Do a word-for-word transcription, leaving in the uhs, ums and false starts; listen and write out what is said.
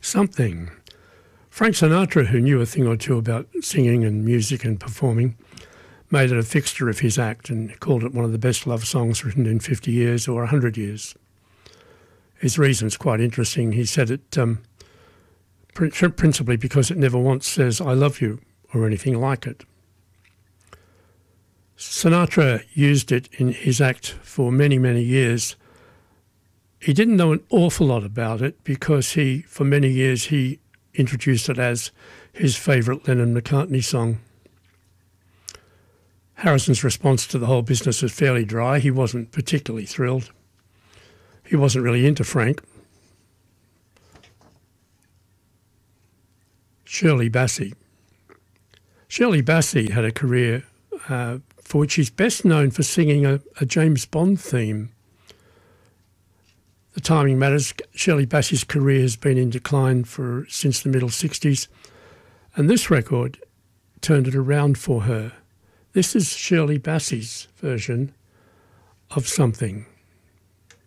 Something. Frank Sinatra, who knew a thing or two about singing and music and performing, made it a fixture of his act and called it one of the best love songs written in fifty years or one hundred years. His reason's quite interesting. He said it um, principally because it never once says, I love you, or anything like it. Sinatra used it in his act for many, many years. He didn't know an awful lot about it because he, for many years, he introduced it as his favourite Lennon-McCartney song. Harrison's response to the whole business was fairly dry. He wasn't particularly thrilled. He wasn't really into Frank. Shirley Bassey. Shirley Bassey had a career uh, for which she's best known for singing a, a James Bond theme. The timing matters. Shirley Bassey's career has been in decline for since the middle sixties, and this record turned it around for her. This is Shirley Bassey's version of Something.